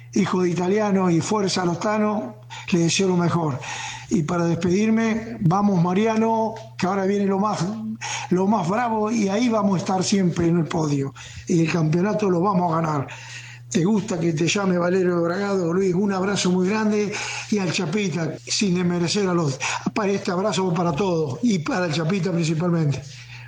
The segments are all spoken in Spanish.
hijo de italiano y fuerza a los Tano, le deseo lo mejor. Y para despedirme, vamos Mariano, que ahora viene lo más bravo y ahí vamos a estar siempre en el podio. Y el campeonato lo vamos a ganar. ¿Te gusta que te llame Valerio Bragado? Luis, un abrazo muy grande y al Chapita, sin desmerecer a los... Para este abrazo para todos y para el Chapita principalmente.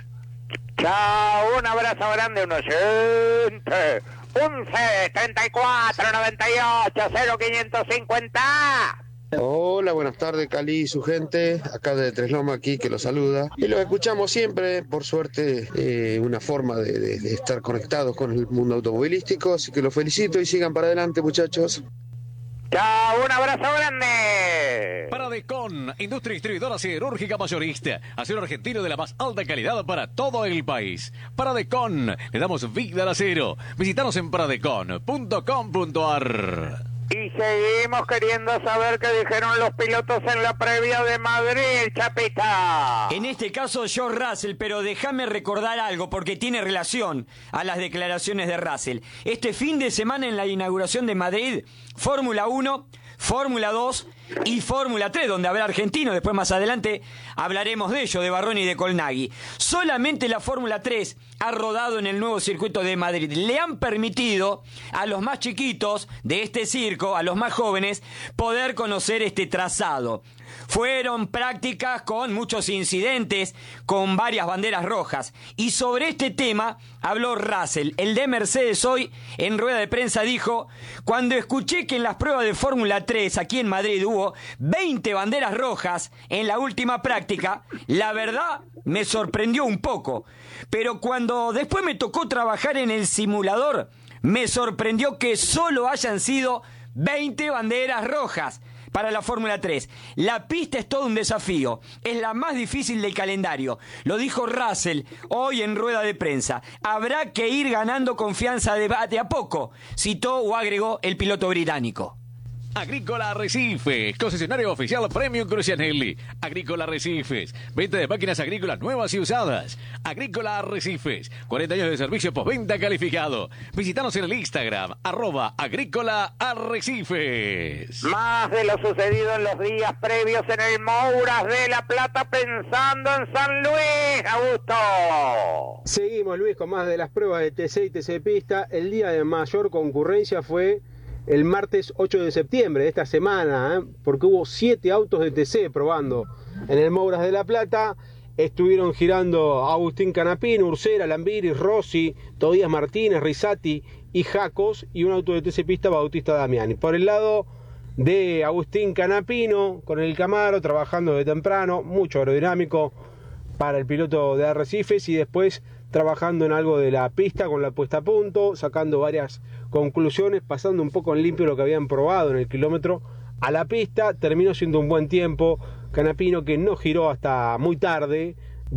Chao, un abrazo grande, un oyente. 11 34 98 0550. Hola, buenas tardes, Cali y su gente, acá de Tres Lomas, aquí que los saluda. Y los escuchamos siempre, por suerte, una forma de estar conectados con el mundo automovilístico, así que los felicito y sigan para adelante, muchachos. Chao, un abrazo grande. Paradecon, industria distribuidora siderúrgica mayorista, acero argentino de la más alta calidad para todo el país. Paradecon, le damos vida al acero. Visítanos en paradecon.com.ar. Y seguimos queriendo saber qué dijeron los pilotos en la previa de Madrid, Chapita. En este caso, George Russell, pero déjame recordar algo porque tiene relación a las declaraciones de Russell. Este fin de semana en la inauguración de Madrid, Fórmula 1, Fórmula 2 y Fórmula 3, donde habrá argentinos. Después más adelante hablaremos de ello, de Barroni y de Colnaghi. Solamente la Fórmula 3 ha rodado en el nuevo circuito de Madrid. Le han permitido a los más chiquitos de este circo, a los más jóvenes, poder conocer este trazado. Fueron prácticas con muchos incidentes, con varias banderas rojas. Y sobre este tema habló Russell. El de Mercedes hoy en rueda de prensa dijo: cuando escuché que en las pruebas de Fórmula 3 aquí en Madrid hubo 20 banderas rojas en la última práctica, la verdad me sorprendió un poco. Pero cuando después me tocó trabajar en el simulador, me sorprendió que solo hayan sido 20 banderas rojas para la Fórmula 3. La pista es todo un desafío, es la más difícil del calendario. Lo dijo Russell hoy en rueda de prensa. Habrá que ir ganando confianza de a poco, citó o agregó el piloto británico. Agrícola Arrecifes, concesionario oficial Premium Crucianelli. Agrícola Arrecifes, venta de máquinas agrícolas nuevas y usadas. Agrícola Arrecifes, 40 años de servicio postventa calificado. Visítanos en el Instagram, @Agrícola Arrecifes. Más de lo sucedido en los días previos en el Mouras de La Plata, pensando en San Luis, Augusto. Seguimos, Luis, con más de las pruebas de TC y TC Pista. El día de mayor concurrencia fue el martes 8 de septiembre de esta semana, porque hubo 7 autos de TC probando en el Mouras de La Plata. Estuvieron girando Agustín Canapino, Ursera, Lambiris, Rossi, Tobías Martínez, Risati y Jacos, y un auto de TC Pista, Bautista Damiani. Por el lado de Agustín Canapino, con el Camaro, trabajando de temprano, mucho aerodinámico para el piloto de Arrecifes, y después trabajando en algo de la pista con la puesta a punto, sacando varias conclusiones, pasando un poco en limpio lo que habían probado en el kilómetro a la pista. Terminó siendo un buen tiempo Canapino, que no giró hasta muy tarde,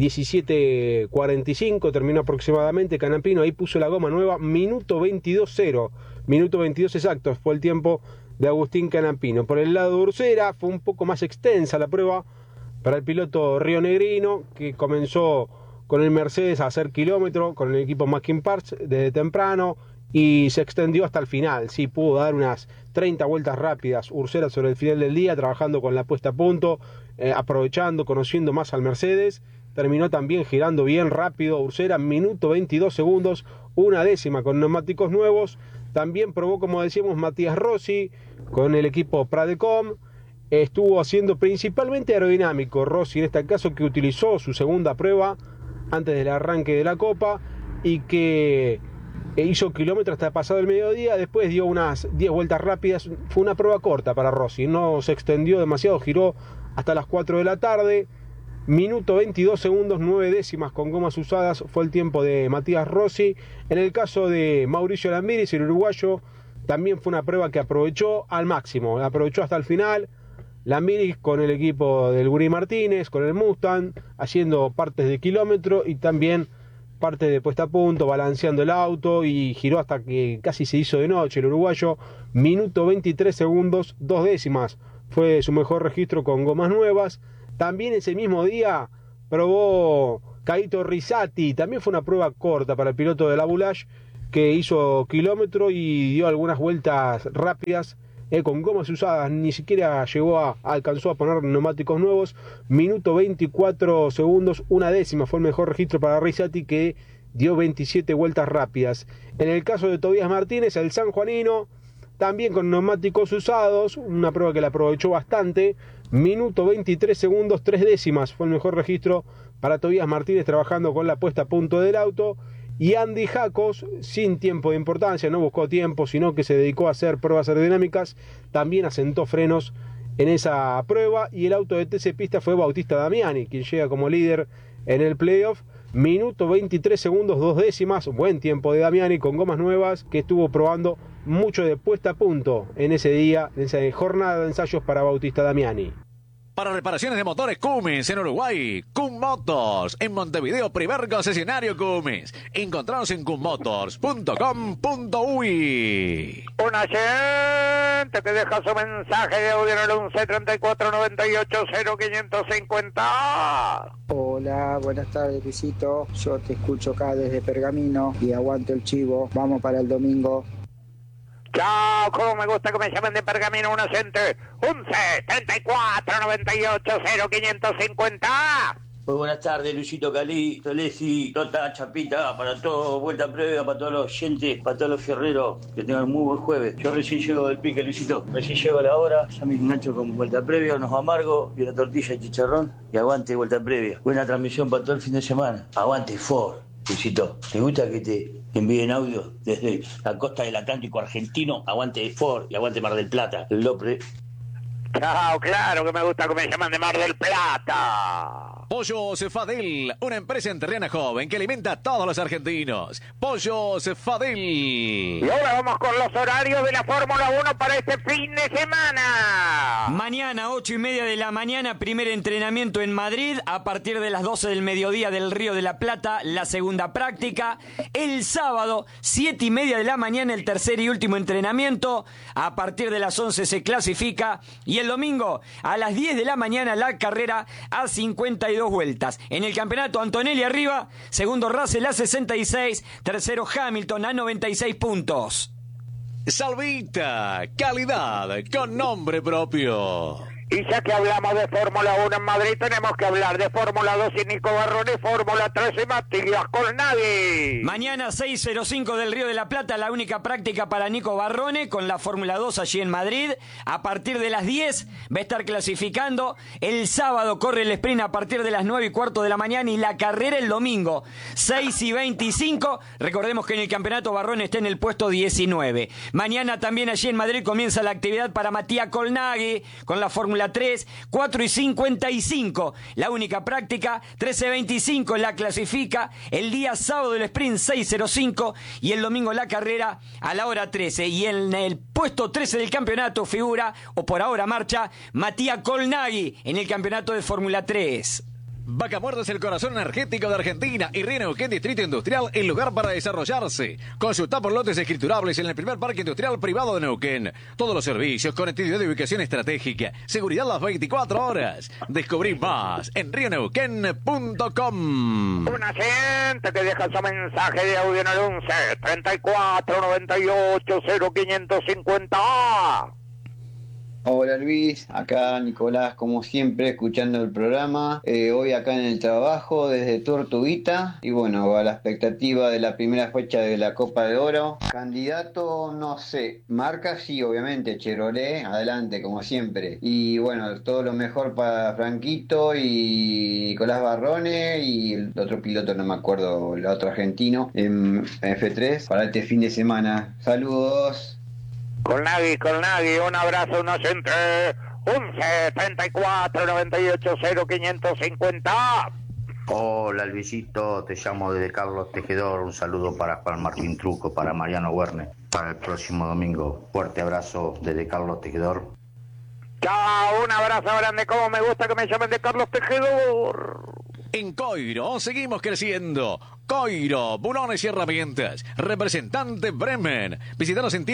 17:45 terminó aproximadamente Canapino. Ahí puso la goma nueva, minuto 22:0, minuto 22 exacto fue el tiempo de Agustín Canapino. Por el lado de Ursera fue un poco más extensa la prueba para el piloto rionegrino, que comenzó con el Mercedes a hacer kilómetro con el equipo Mackin Parts desde temprano y se extendió hasta el final. Sí, pudo dar unas 30 vueltas rápidas Ursera sobre el final del día, trabajando con la puesta a punto, aprovechando, conociendo más al Mercedes. Terminó también girando bien rápido Ursera, minuto 22 segundos, una décima con neumáticos nuevos. También probó, como decíamos, Matías Rossi con el equipo Pradecom. Estuvo haciendo principalmente aerodinámico Rossi en este caso, que utilizó su segunda prueba antes del arranque de la Copa y que hizo kilómetros hasta pasado el mediodía. Después dio unas 10 vueltas rápidas. Fue una prueba corta para Rossi, no se extendió demasiado, giró hasta las 4 de la tarde. Minuto 22 segundos, 9 décimas con gomas usadas fue el tiempo de Matías Rossi. En el caso de Mauricio Lambiris, el uruguayo, también fue una prueba que aprovechó al máximo, aprovechó hasta el final. Lambiris con el equipo del Gurí Martínez, con el Mustang, haciendo partes de kilómetro y también parte de puesta a punto, balanceando el auto, y giró hasta que casi se hizo de noche el uruguayo. Minuto 23 segundos, 2 décimas fue su mejor registro con gomas nuevas. También ese mismo día probó Caito Risati, también fue una prueba corta para el piloto de la Boulage, que hizo kilómetro y dio algunas vueltas rápidas con gomas usadas, ni siquiera alcanzó a poner neumáticos nuevos. Minuto 24 segundos, una décima fue el mejor registro para Rizzati, que dio 27 vueltas rápidas. En el caso de Tobías Martínez, el sanjuanino, también con neumáticos usados, una prueba que la aprovechó bastante. Minuto 23 segundos, 3 décimas fue el mejor registro para Tobías Martínez, trabajando con la puesta a punto del auto. Y Andy Jacos, sin tiempo de importancia, no buscó tiempo, sino que se dedicó a hacer pruebas aerodinámicas, también asentó frenos en esa prueba. Y el auto de TC Pista fue Bautista Damiani, quien llega como líder en el playoff. Minuto 23 segundos, 2 décimas, buen tiempo de Damiani con gomas nuevas, que estuvo probando mucho de puesta a punto en ese día, en esa jornada de ensayos para Bautista Damiani. Para reparaciones de motores Cummins en Uruguay, Cum Motors. En Montevideo, primer concesionario Cummins. Encontranos en cummotors.com.uy. Una gente que deja su mensaje de audio en el 11 34 98 0550. Hola, buenas tardes, Luisito. Yo te escucho acá desde Pergamino y aguanto el chivo. Vamos para el domingo. Chao, cómo me gusta que me llamen de Pergamino, una gente. 11 34 98 0550. Muy buenas tardes, Luisito, Calí, Tolesi, Tota, Chapita, para todo, vuelta previa, para todos los oyentes, para todos los fierreros, que tengan muy buen jueves. Yo recién llego del pique, Luisito, recién llego a la hora, ya me engancho con vuelta previa, unos amargos y una tortilla de chicharrón, y aguante vuelta previa. Buena transmisión para todo el fin de semana. Aguante Ford, Luisito. ¿Te gusta que te envíen audio desde la costa del Atlántico argentino? Aguante Ford y aguante Mar del Plata, el Lopre. Chao, claro que me gusta que me llaman de Mar del Plata. Pollos Fadel, una empresa enterrana joven que alimenta a todos los argentinos. Pollos Fadel. Y ahora vamos con los horarios de la Fórmula 1 para este fin de semana. Mañana, 8:30 de la mañana, primer entrenamiento en Madrid. A partir de las 12 del mediodía del Río de la Plata, la segunda práctica. El sábado, 7:30 de la mañana, el tercer y último entrenamiento. A partir de las 11 se clasifica. Y el domingo, a las 10 de la mañana, la carrera a 52 vueltas. En el campeonato, Antonelli arriba, segundo Russell a 66, tercero Hamilton a 96 puntos. Salvita, calidad con nombre propio. Y ya que hablamos de Fórmula 1 en Madrid, tenemos que hablar de Fórmula 2 y Nico Barrone, Fórmula 3 y Matías Colnaghi. Mañana 6:05 del Río de la Plata, la única práctica para Nico Barrone con la Fórmula 2 allí en Madrid. A partir de las 10 va a estar clasificando. El sábado corre el sprint a partir de las 9:15 de la mañana y la carrera el domingo 6:25. Recordemos que en el campeonato Barrone está en el puesto 19. Mañana también allí en Madrid comienza la actividad para Matías Colnaghi con la Fórmula 3, 4:55, la única práctica, 13:25 la clasifica, el día sábado el sprint 6:05 y el domingo la carrera a la hora 13. Y en el puesto 13 del campeonato figura, o por ahora marcha, Matías Colnaghi en el campeonato de Fórmula 3. Vaca Muerta es el corazón energético de Argentina y Río Neuquén Distrito Industrial, el lugar para desarrollarse. Consulta por lotes escriturables en el primer parque industrial privado de Neuquén. Todos los servicios, conectividad de ubicación estratégica, seguridad las 24 horas. Descubrí más en rioneuquén.com. Una gente que deja su mensaje de audio en el 11 34 98 0550. Hola Luis, acá Nicolás como siempre escuchando el programa, hoy acá en el trabajo desde Tortuguita y bueno, a la expectativa de la primera fecha de la Copa de Oro. Candidato no sé, marca sí obviamente, Chevrolet, adelante como siempre. Y bueno, todo lo mejor para Franquito y Nicolás Barrone y el otro piloto, no me acuerdo, el otro argentino en F3 para este fin de semana. Saludos. Colnaghi, un abrazo, un oyente. 11 34 98 0550. Hola Luisito, te llamo desde Carlos Tejedor. Un saludo para Juan Martín Truco, para Mariano Werner, para el próximo domingo. Fuerte abrazo desde Carlos Tejedor. Chao, un abrazo grande. Como me gusta que me llamen de Carlos Tejedor. En Coiro seguimos creciendo. Coiro, bulones y herramientas. Representante Bremen. Visítanos en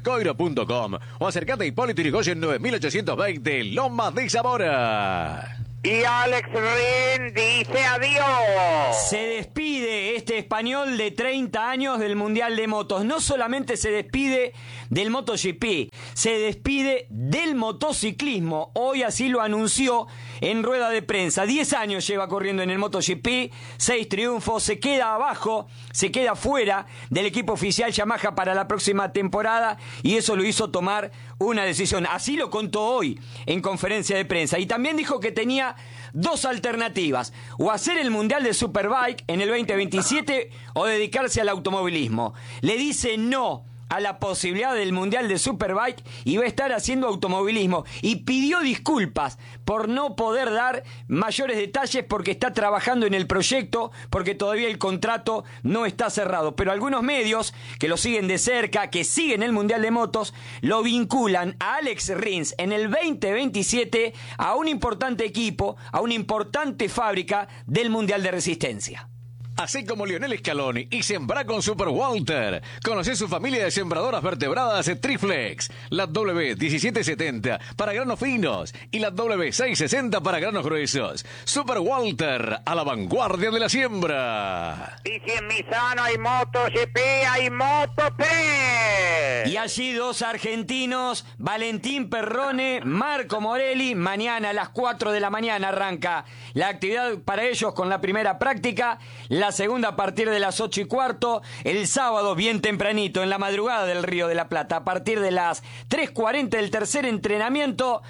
tienda.bulonescoiro.com o acércate a Hipólito Yrigoyen 9820, Loma de Zamora. Y Alex Rins dice adiós. Se despide este español de 30 años del Mundial de Motos. No solamente se despide del MotoGP, se despide del motociclismo. Hoy así lo anunció en rueda de prensa. 10 años lleva corriendo en el MotoGP, 6 triunfos, se queda abajo, se queda fuera del equipo oficial Yamaha para la próxima temporada y eso lo hizo tomar una decisión. Así lo contó hoy en conferencia de prensa. Y también dijo que tenía dos alternativas: o hacer el Mundial de Superbike en el 2027 o dedicarse al automovilismo. Le dice no a la posibilidad del Mundial de Superbike y va a estar haciendo automovilismo, y pidió disculpas por no poder dar mayores detalles porque está trabajando en el proyecto, porque todavía el contrato no está cerrado. Pero algunos medios que lo siguen de cerca, que siguen el Mundial de Motos, lo vinculan a Alex Rins en el 2027 a un importante equipo, a una importante fábrica del Mundial de Resistencia. Así como Lionel Scaloni y sembra con Super Walter. Conoce su familia de sembradoras vertebradas Triflex. La W1770 para granos finos y la W660 para granos gruesos. Super Walter, a la vanguardia de la siembra. Y si en Misano hay MotoGP, hay Moto3. Y allí dos argentinos, Valentín Perrone, Marco Morelli. Mañana a las 4 de la mañana arranca la actividad para ellos con la primera práctica. La segunda a partir de las 8:15, el sábado bien tempranito, en la madrugada del Río de la Plata, a partir de las 3:40 el tercer entrenamiento,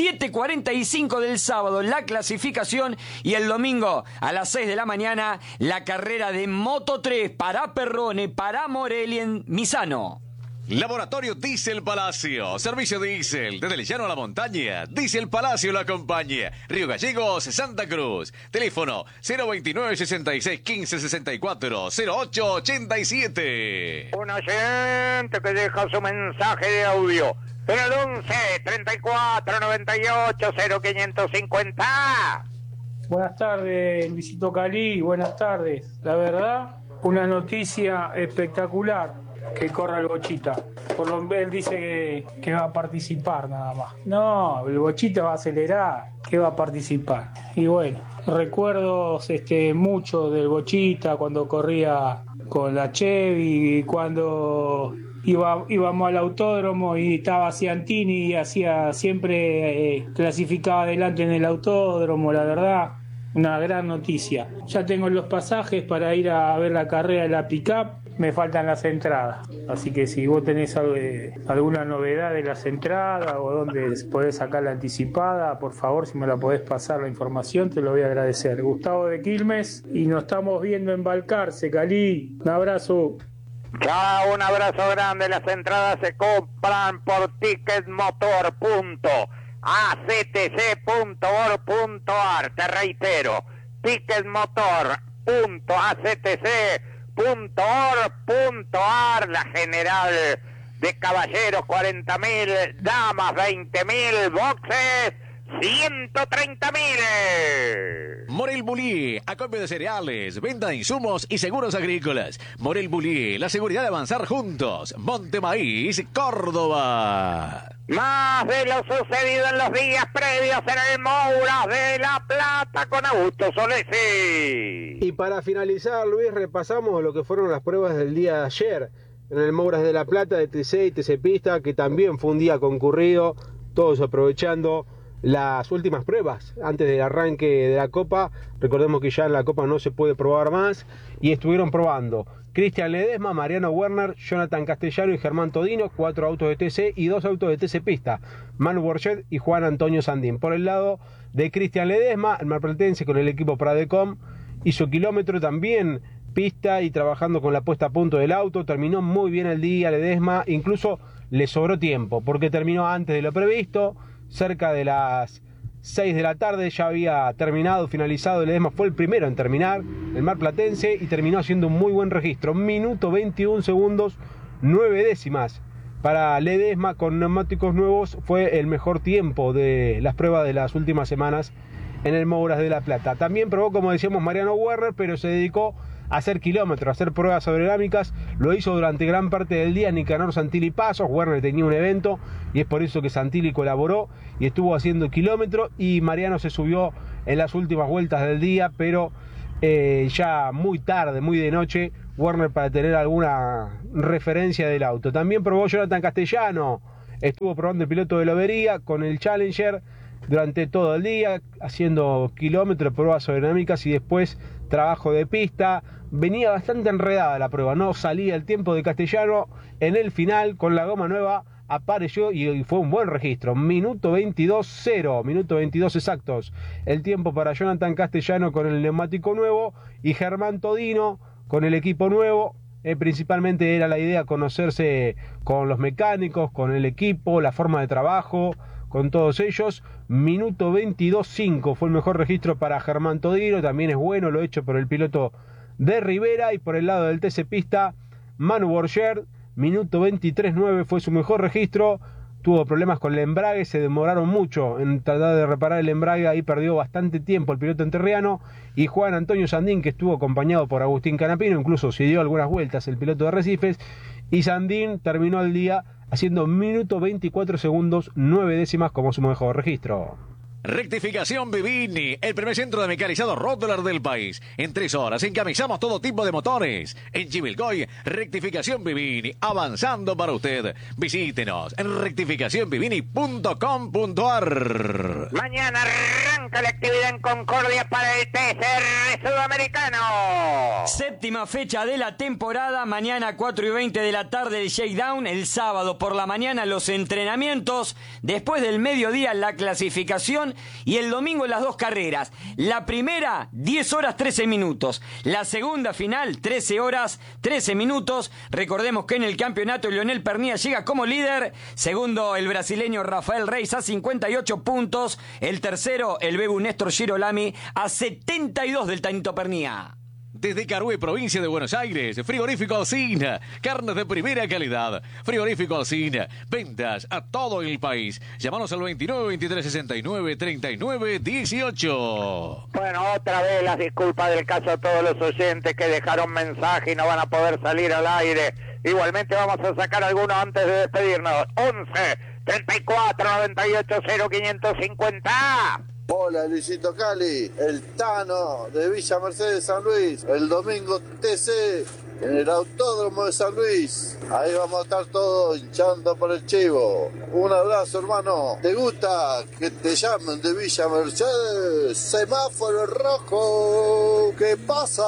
7:45 del sábado la clasificación y el domingo a las 6 de la mañana la carrera de Moto3 para Perrone, para Morelli en Misano. Laboratorio Diesel Palacio. Servicio diésel desde el llano a la montaña. Diesel Palacio lo acompaña. Río Gallegos, Santa Cruz. Teléfono 029 66 15 64 08 87. Un oyente que deja su mensaje de audio en el 11 34 98 0550. Buenas tardes, Luisito Calí. Buenas tardes. La verdad, una noticia espectacular. Que corra el Bochita. Por lo menos él dice que va a participar nada más. No, el Bochita va a acelerar, que va a participar. Y bueno, recuerdos mucho del Bochita cuando corría con la Chevy, cuando íbamos al autódromo y estaba Ciantini y hacía siempre clasificaba adelante en el autódromo. La verdad, una gran noticia. Ya tengo los pasajes para ir a ver la carrera de la pick-up. Me faltan las entradas, así que si vos tenés alguna novedad de las entradas o dónde podés sacar la anticipada, por favor, si me la podés pasar la información, te lo voy a agradecer. Gustavo de Quilmes, y nos estamos viendo en Balcarce, Calí. Un abrazo. Chao, un abrazo grande. Las entradas se compran por ticketmotor.actc.org.ar. Te reitero, ticketmotor.actc.org.ar, la general de caballeros 40.000, damas 20.000, boxes 130.000. Morel Bullier, acopio de cereales, venta de insumos y seguros agrícolas. Morel Bullier, la seguridad de avanzar juntos. Monte Maíz, Córdoba. Más de lo sucedido en los días previos en el Mouras de La Plata con Augusto Solesi. Y para finalizar, Luis, repasamos lo que fueron las pruebas del día de ayer en el Mouras de La Plata de TC y TC Pista, que también fue un día concurrido, todos aprovechando las últimas pruebas antes del arranque de la Copa. Recordemos que ya en la Copa no se puede probar más, y estuvieron probando Cristian Ledesma, Mariano Werner, Jonathan Castellano y Germán Todino, 4 autos de TC y 2 autos de TC Pista, Manu Borget y Juan Antonio Sandín. Por el lado de Cristian Ledesma, el marplatense con el equipo Pradecom hizo kilómetro también pista y trabajando con la puesta a punto del auto. Terminó muy bien el día Ledesma, incluso le sobró tiempo porque terminó antes de lo previsto, cerca de las 6 de la tarde ya había terminado, finalizado. Ledesma fue el primero en terminar, el marplatense, y terminó haciendo un muy buen registro, minuto 21 segundos 9 décimas para Ledesma. Con neumáticos nuevos fue el mejor tiempo de las pruebas de las últimas semanas en el Mouras de La Plata. También probó, como decíamos, Mariano Werner, pero se dedicó hacer kilómetros, hacer pruebas aerodinámicas. Lo hizo durante gran parte del día Nicanor Santilli Pasos. Werner tenía un evento y es por eso que Santilli colaboró y estuvo haciendo kilómetros, y Mariano se subió en las últimas vueltas del día, pero ya muy tarde, muy de noche, Werner, para tener alguna referencia del auto. También probó Jonathan Castellano, estuvo probando el piloto de Lobería con el Challenger durante todo el día, haciendo kilómetros, pruebas aerodinámicas y después trabajo de pista. Venía bastante enredada la prueba, no salía el tiempo de Castellano. En el final, con la goma nueva, apareció y fue un buen registro. Minuto 22.0, minuto 22 exactos. El tiempo para Jonathan Castellano con el neumático nuevo, y Germán Todino con el equipo nuevo. Principalmente era la idea conocerse con los mecánicos, con el equipo, la forma de trabajo, con todos ellos. Minuto 22.5 fue el mejor registro para Germán Todino. También es bueno lo hecho por el piloto de Rivera. Y por el lado del TC Pista, Manu Borger, minuto 23.9 fue su mejor registro. Tuvo problemas con el embrague, se demoraron mucho en tratar de reparar el embrague, ahí perdió bastante tiempo el piloto entrerriano. Y Juan Antonio Sandín, que estuvo acompañado por Agustín Canapino, incluso se dio algunas vueltas el piloto de Arrecifes, y Sandín terminó el día haciendo minuto 24 segundos 9 décimas como su mejor registro. Rectificación Vivini, el primer centro de mecanizado Rotterdam del país. En 3 horas encamisamos todo tipo de motores. En Chivilcoy, Rectificación Vivini, avanzando para usted. Visítenos en rectificacionvivini.com.ar. Mañana arranca la actividad en Concordia para el TCR Sudamericano. Séptima fecha de la temporada, mañana 4:20 de la tarde el shakedown, el sábado por la mañana los entrenamientos, después del mediodía la clasificación y el domingo las 2 carreras. La primera, 10 horas 13 minutos. La segunda final, 13 horas 13 minutos. Recordemos que en el campeonato Leonel Pernía llega como líder. Segundo, el brasileño Rafael Reis a 58 puntos. El tercero, el Bebu Néstor Girolami a 72 del Tanito Pernía. Desde Carué, provincia de Buenos Aires, Frigorífico Alsina, carnes de primera calidad. Frigorífico Alsina, ventas a todo el país. Llámanos al 29 23 69 39 18. Bueno, otra vez las disculpas del caso a todos los oyentes que dejaron mensaje y no van a poder salir al aire. Igualmente vamos a sacar algunos antes de despedirnos. 11 34 98 0550. Hola Luisito Cali, el Tano de Villa Mercedes San Luis, el domingo TC en el Autódromo de San Luis. Ahí vamos a estar todos hinchando por el chivo. Un abrazo, hermano. ¿Te gusta que te llamen de Villa Mercedes? Semáforo rojo, que pasa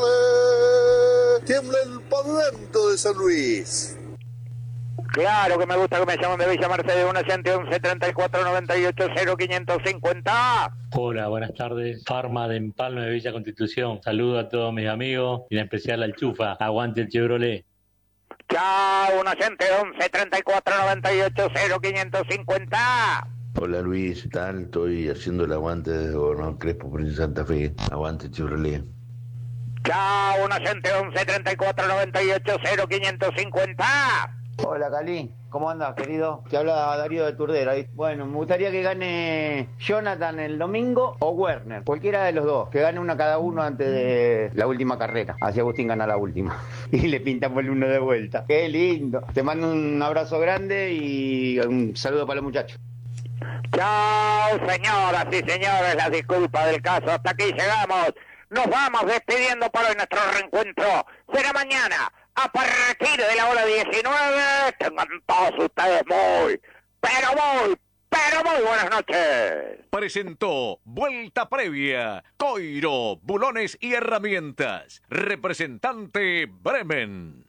verde. Tiembla el pavimento de San Luis. Claro que me gusta que me llamen de Villa Mercedes, 11 34 98 0550. Hola, buenas tardes. Farma de Empalme de Villa Constitución. Saludo a todos mis amigos y en especial al Chufa. Aguante el Chevrolet. Chao, 11 34 98 0550. Hola Luis, ¿qué tal? Estoy haciendo el aguante desde Gobernador Crespo, Provincia de Santa Fe. Aguante Chevrolet. Chao, 11 34 98 0550. Hola Cali, ¿cómo andas, querido? Te habla Darío de Turdera. Bueno, me gustaría que gane Jonathan el domingo o Werner, cualquiera de los dos, que gane una cada uno antes de la última carrera. Así Agustín gana la última y le pintamos el uno de vuelta. Qué lindo. Te mando un abrazo grande y un saludo para los muchachos. Chao, señoras y señores, las disculpas del caso. Hasta aquí llegamos. Nos vamos despidiendo para hoy. Nuestro reencuentro será mañana a partir de la hora 19. Tengan todos ustedes muy buenas noches. Presentó Vuelta Previa, Coiro, Bulones y Herramientas. Representante Bremen.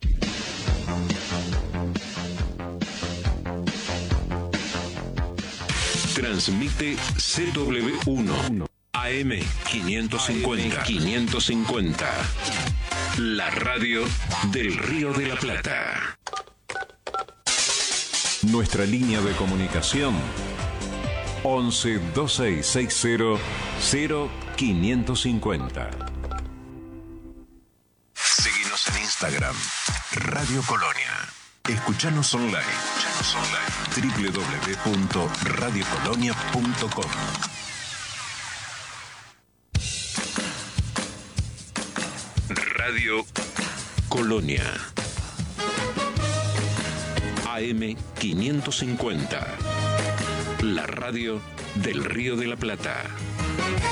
Transmite CW1 AM 550. La radio del Río de la Plata. Nuestra línea de comunicación 11 2660 0550. Seguinos en Instagram, Radio Colonia. Escuchanos online. www.radiocolonia.com. Radio Colonia. AM 550. La radio del Río de la Plata.